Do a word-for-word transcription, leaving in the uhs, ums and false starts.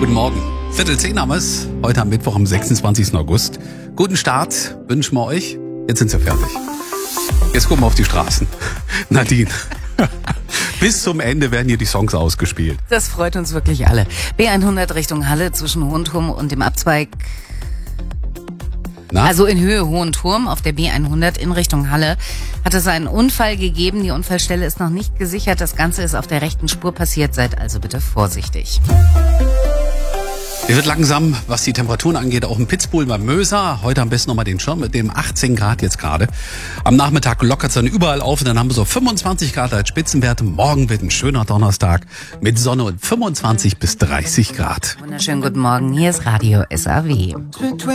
Guten Morgen. Viertel zehn haben wir's. Heute am Mittwoch, am sechsundzwanzigsten August. Guten Start wünschen wir euch. Jetzt sind sie fertig. Jetzt gucken wir auf die Straßen. Nadine. Bis zum Ende werden hier die Songs ausgespielt. Das freut uns wirklich alle. B hundert Richtung Halle zwischen Hohenturm und dem Abzweig. Na? Also in Höhe Hohenturm auf der B hundert in Richtung Halle hat es einen Unfall gegeben. Die Unfallstelle ist noch nicht gesichert. Das Ganze ist auf der rechten Spur passiert. Seid also bitte vorsichtig. Es wird langsam, was die Temperaturen angeht, auch im Pitzbuhl beim Möser. Heute am besten nochmal den Schirm mit dem achtzehn Grad jetzt gerade. Am Nachmittag lockert es dann überall auf und dann haben wir so fünfundzwanzig Grad als Spitzenwerte. Morgen wird ein schöner Donnerstag mit Sonne und fünfundzwanzig bis dreißig Grad. Wunderschönen guten Morgen. Hier ist Radio S A W.